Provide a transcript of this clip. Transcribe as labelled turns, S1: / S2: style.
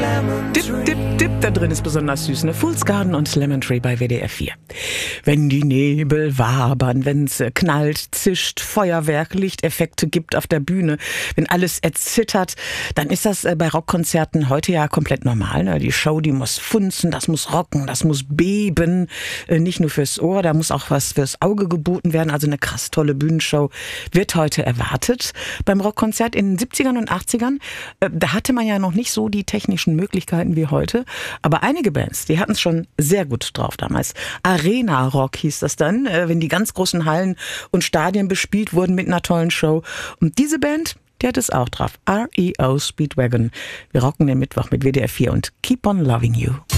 S1: Dip, dip, dip, da drin ist besonders süß, ne? Fool's Garden und Lemon Tree bei WDR 4. Wenn die Nebel wabern, wenn's knallt, zischt, Feuerwerk, Lichteffekte gibt auf der Bühne, wenn alles erzittert, dann ist das bei Rockkonzerten heute ja komplett normal, ne? Die Show, die muss funzen, das muss rocken, das muss beben, nicht nur fürs Ohr, da muss auch was fürs Auge geboten werden, also eine krass tolle Bühnenshow wird heute erwartet beim Rockkonzert. In den 70ern und 80ern, da hatte man ja noch nicht so die technischen Möglichkeiten wie heute. Aber einige Bands, die hatten es schon sehr gut drauf damals. Arena Rock hieß das dann, wenn die ganz großen Hallen und Stadien bespielt wurden mit einer tollen Show. Und diese Band, die hat es auch drauf. REO Speedwagon. Wir rocken den Mittwoch mit WDR 4 und Keep on Loving You.